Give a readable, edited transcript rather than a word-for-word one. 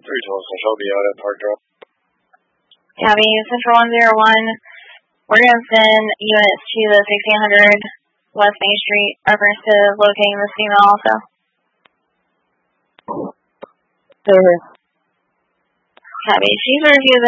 312 Central, I'll be out at Park Drop. Copy, Central 101. We're going to send units to the 1600 West Main Street, reference to locating this female also. Copy, she's reviewed